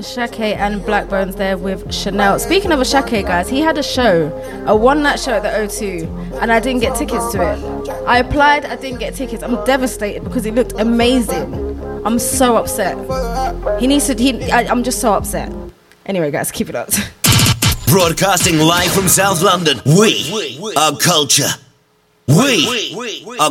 Ashake and Black Bones there with Chanel. Speaking of Ashake, guys, he had a show, a one-night show at the O2, and I didn't get tickets to it. I applied, I didn't get tickets. I'm devastated because it looked amazing. I'm so upset. I'm just so upset. Anyway, guys, keep it up. Broadcasting live from South London, we are culture. We are